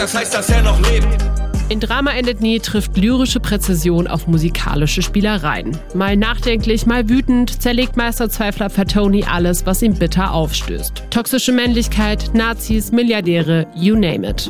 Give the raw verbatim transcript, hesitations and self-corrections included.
das heißt, dass er noch lebt. In Drama endet nie trifft lyrische Präzision auf musikalische Spielereien. Mal nachdenklich, mal wütend, zerlegt Meisterzweifler Fatoni alles, was ihm bitter aufstößt. Toxische Männlichkeit, Nazis, Milliardäre, you name it.